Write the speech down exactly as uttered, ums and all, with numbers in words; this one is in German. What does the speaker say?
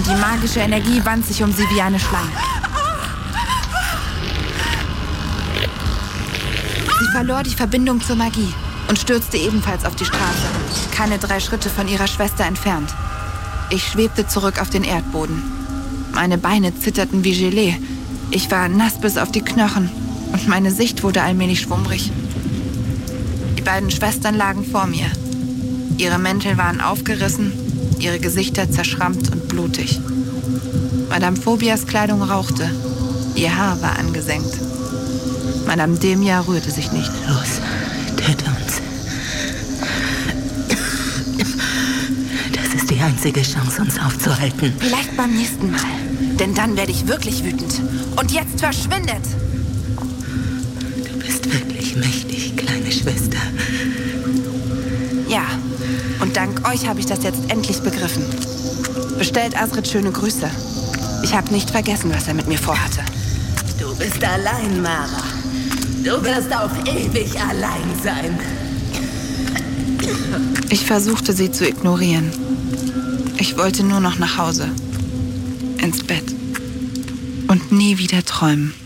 und die magische Energie wand sich um sie wie eine Schlange. Sie verlor die Verbindung zur Magie und stürzte ebenfalls auf die Straße, keine drei Schritte von ihrer Schwester entfernt. Ich schwebte zurück auf den Erdboden. Meine Beine zitterten wie Gelee. Ich war nass bis auf die Knochen und meine Sicht wurde allmählich schwummrig. Die beiden Schwestern lagen vor mir. Ihre Mäntel waren aufgerissen, ihre Gesichter zerschrammt und blutig. Madame Phobias Kleidung rauchte, ihr Haar war angesenkt. Madame Demia rührte sich nicht. Los, töte uns. Das ist die einzige Chance, uns aufzuhalten. Vielleicht beim nächsten Mal. Denn dann werde ich wirklich wütend. Und jetzt verschwindet! Du bist wirklich mächtig, kleine Schwester. Ja, und dank euch habe ich das jetzt endlich begriffen. Bestellt Asrid schöne Grüße. Ich habe nicht vergessen, was er mit mir vorhatte. Du bist allein, Mara. Du wirst auf ewig allein sein. Ich versuchte, sie zu ignorieren. Ich wollte nur noch nach Hause. Ins Bett. Und nie wieder träumen.